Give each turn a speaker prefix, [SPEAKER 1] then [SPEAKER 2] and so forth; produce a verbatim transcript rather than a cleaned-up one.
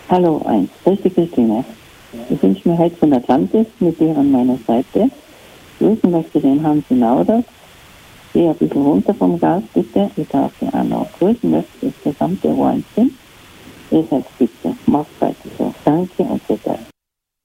[SPEAKER 1] Hallo, eins. Grüß dich, Christine. Ich wünsche mir heute von Atlantis mit dir an meiner Seite. Grüßen möchte den Hansi Naudert. Geh ein bisschen runter vom Gas, bitte. Ich darf Sie auch noch grüßen möchte das gesamte Wahnsinn. Ihr seid bitte. Macht weiter so. Danke und bitte.